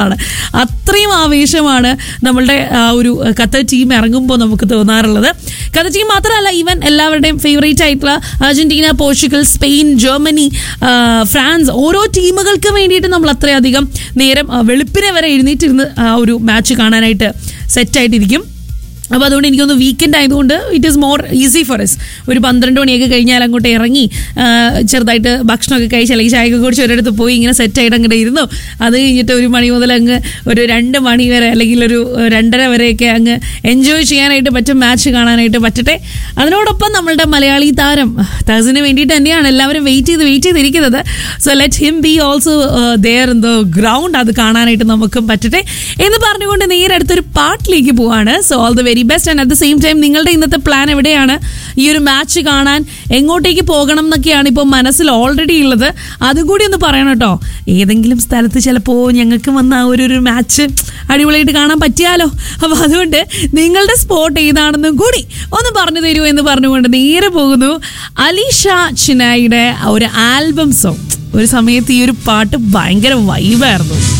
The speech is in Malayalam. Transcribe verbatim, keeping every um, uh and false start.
ആണ്. അത്രയും ആവേശമാണ് നമ്മളുടെ ആ ഒരു ഖത്തർ ടീം ഇറങ്ങുമ്പോൾ നമുക്ക് തോന്നാറുള്ളത്. ഖത്തർ ടീം മാത്രമല്ല, ഈവൻ എല്ലാവരുടെയും ഫേവറേറ്റ് ആയിട്ടുള്ള Argentina, Portugal, Spain, Germany, France, ഓരോ ടീമുകൾക്ക് വേണ്ടിയിട്ട് നമ്മൾ അത്രയധികം നേരം വെളുപ്പിനെ വരെ എഴുന്നേറ്റിരുന്ന് ആ ഒരു മാച്ച് കാണാനായിട്ട് സെറ്റായിട്ടിരിക്കും. അപ്പോൾ അതുകൊണ്ട് എനിക്കൊന്ന് വീക്കെൻഡ് ആയതുകൊണ്ട് it is more easy for S. ഒരു പന്ത്രണ്ട് മണിയൊക്കെ കഴിഞ്ഞാൽ അങ്ങോട്ട് ഇറങ്ങി ചെറുതായിട്ട് ഭക്ഷണമൊക്കെ കഴിച്ച് അല്ലെങ്കിൽ ചായയൊക്കെ കുടിച്ച് ഒരിടത്ത് പോയി ഇങ്ങനെ സെറ്റായിട്ട് അങ്ങോട്ട് ഇരുന്നു. അത് കഴിഞ്ഞിട്ട് ഒരു മണി മുതൽ അങ്ങ് ഒരു രണ്ട് മണി വരെ അല്ലെങ്കിൽ ഒരു രണ്ടര വരെയൊക്കെ അങ്ങ് എൻജോയ് ചെയ്യാനായിട്ട് പറ്റും, മാച്ച് കാണാനായിട്ട് പറ്റട്ടെ. അതിനോടൊപ്പം നമ്മളുടെ മലയാളി താരം തസിന് വേണ്ടിയിട്ട് തന്നെയാണ് എല്ലാവരും വെയിറ്റ് ചെയ്ത് വെയിറ്റ് ചെയ്തിരിക്കുന്നത്. So let him be also there in the ground. അത് കാണാനായിട്ട് നമുക്കും പറ്റട്ടെ എന്ന് പറഞ്ഞുകൊണ്ട് നേരെ അടുത്തൊരു പാട്ടിലേക്ക് പോവാണ്. So all the very best. And at the same time നിങ്ങളുടെ ഇന്നത്തെ പ്ലാൻ എവിടെയാണ്? ഈ ഒരു മാച്ച് കാണാൻ എങ്ങോട്ടേക്ക് പോകണം എന്നൊക്കെയാണ് ഇപ്പോൾ മനസ്സിൽ ഓൾറെഡി ഉള്ളത്. അതും കൂടി ഒന്ന് പറയണം കേട്ടോ. ഏതെങ്കിലും സ്ഥലത്ത് ചിലപ്പോൾ ഞങ്ങൾക്ക് വന്ന ആ ഒരു ഒരു മാച്ച് അടിപൊളിയായിട്ട് കാണാൻ പറ്റിയാലോ. അപ്പോൾ അതുകൊണ്ട് നിങ്ങളുടെ സ്പോട്ട് ഏതാണെന്നും കൂടി ഒന്ന് പറഞ്ഞു തരൂ എന്ന് പറഞ്ഞുകൊണ്ട് നേരെ പോകുന്നു അലീഷ ചിനായിയുടെ ഒരു ആൽബം സോങ്. ഒരു സമയത്ത് ഈ ഒരു പാട്ട് ഭയങ്കര വൈബായിരുന്നു.